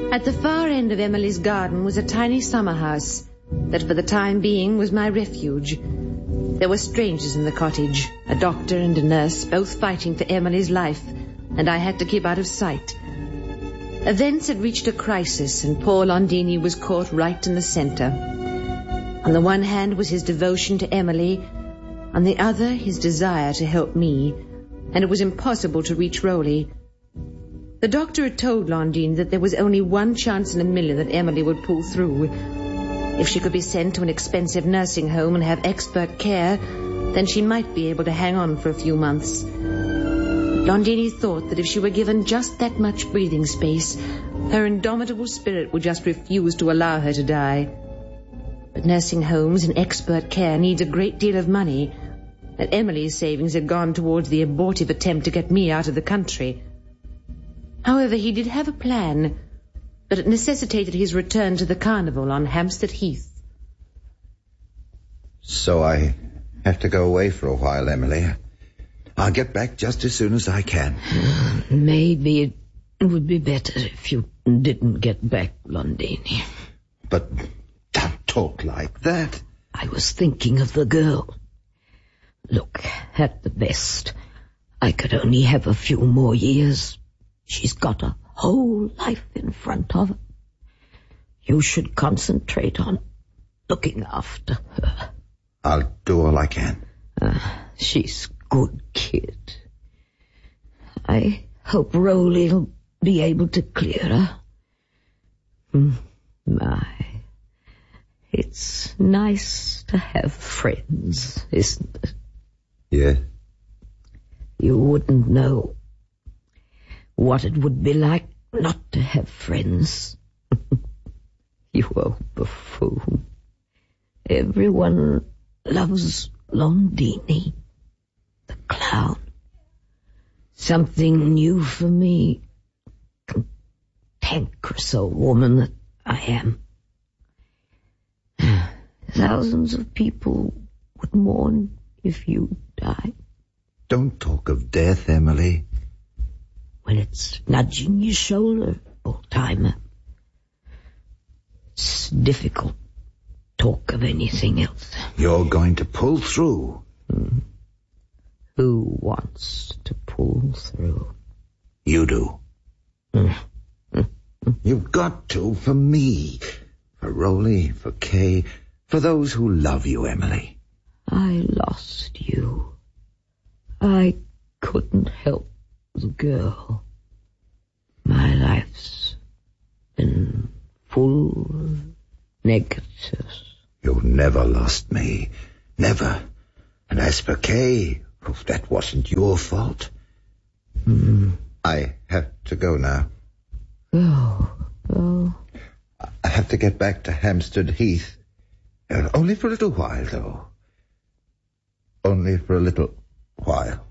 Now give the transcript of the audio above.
At the far end of Emily's garden was a tiny summer house that for the time being was my refuge. There were strangers in the cottage, a doctor and a nurse, both fighting for Emily's life, and I had to keep out of sight. Events had reached a crisis, and poor Londini was caught right in the center. On the one hand was his devotion to Emily, on the other his desire to help me, and it was impossible to reach Rowley. The doctor had told Londini that there was only one chance in a million that Emily would pull through. If she could be sent to an expensive nursing home and have expert care, then she might be able to hang on for a few months. Londini thought that if she were given just that much breathing space, her indomitable spirit would just refuse to allow her to die. But nursing homes and expert care needs a great deal of money, and Emily's savings had gone towards the abortive attempt to get me out of the country. However, he did have a plan, but it necessitated his return to the carnival on Hampstead Heath. So I have to go away for a while, Emily. I'll get back just as soon as I can. Maybe it would be better if you didn't get back, Londini. But don't talk like that. I was thinking of the girl. Look, at the best, I could only have a few more years. She's got a whole life in front of her. You should concentrate on looking after her. I'll do all I can. She's a good kid. I hope Rowley'll be able to clear her. It's nice to have friends, isn't it? Yes. You wouldn't know what it would be like not to have friends. You old buffoon. Everyone loves Londini, the clown. Something new for me. Cantankerous old woman that I am. Thousands of people would mourn if you died. Don't talk of death, Emily. Well, it's nudging your shoulder, old-timer. It's difficult to talk of anything else. You're going to pull through. Who wants to pull through? You do. You've got to, for me, for Rowley, for Kay, for those who love you, Emily. I lost you. I couldn't help the girl. My life's been full of negatives. You never lost me. Never. And as for Kay, that wasn't your fault. I have to go now. Go. I have to get back to Hampstead Heath. Only for a little while, though. Only for a little while.